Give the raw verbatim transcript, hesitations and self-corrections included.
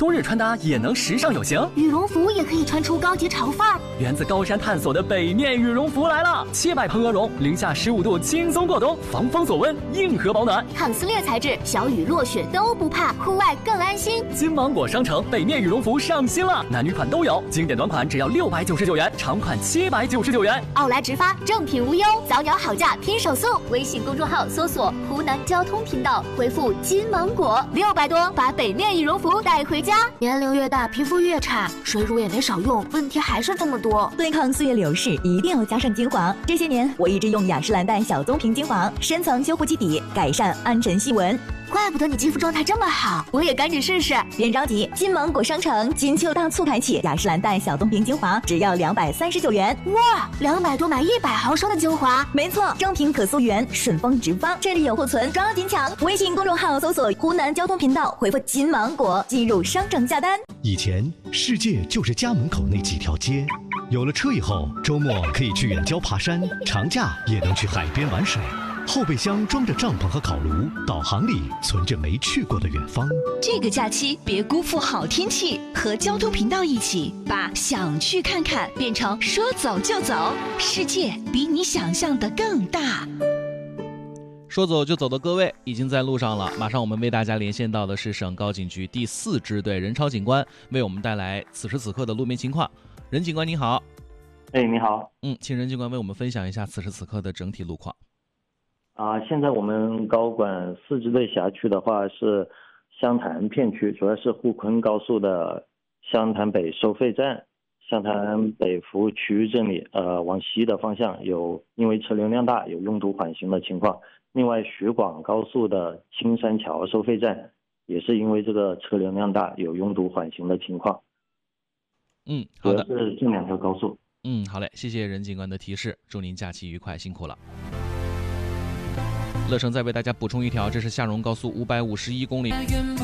冬日穿搭也能时尚有型， 羽绒服也可以穿出高级潮范儿。 源自高山探索的北面羽绒服来了，切百蓬鹅绒，零下十五度轻松过冬，防风锁温，硬核保暖， 抗撕裂材质，小雨落雪都不怕，户外更安心。 金芒果商城北面羽绒服上新了，男女款都有，经典短款只要六百九十九元，长款七百九十九元。 奥莱直发，正品无忧，早鸟好价拼手速。微信公众号搜索湖南交通频道，回复金芒果，六百多把北面羽绒服带回家。年龄越大，皮肤越差，水乳也没少用，问题还是这么多。 对抗岁月流逝，一定要加上精华。这些年我一直用雅诗兰黛小棕瓶精华，深层修护基底，改善暗沉细纹。 怪不得你肌肤状态这么好，我也赶紧试试。 别着急，金芒果商城金秋大促开启，雅诗兰黛小棕瓶精华只要两百三十九元。 哇，两百多买一百毫升的精华， 没错，正品可溯源，顺丰直发，这里有库存，抓紧抢！微信公众号搜索湖南交通频道，回复金芒果进入商城下单。 以前世界就是家门口那几条街，有了车以后，周末可以去远郊爬山，长假也能去海边玩水。后备箱装着帐篷和烤炉，导航里存着没去过的远方。 这个假期别辜负好天气，和交通频道一起把想去看看变成说走就走，世界比你想象的更大。 说走就走的各位已经在路上了，马上我们为大家连线到的是省高警局第四支队任超警官，为我们带来此时此刻的路面情况。任警官您好。 哎，你好。 嗯，请任警官为我们分享一下此时此刻的整体路况。 啊，现在我们高管四支队辖区的话是湘潭片区，主要是沪昆高速的湘潭北收费站、湘潭北服务区这里，呃，往西的方向有因为车流量大有拥堵缓行的情况。另外，徐广高速的青山桥收费站也是因为这个车流量大有拥堵缓行的情况。 嗯，好的， 主要是这两条高速。 嗯，好嘞，谢谢任警官的提示，祝您假期愉快，辛苦了。乐成再为大家补充一条，这是夏蓉高速五百五十一公里。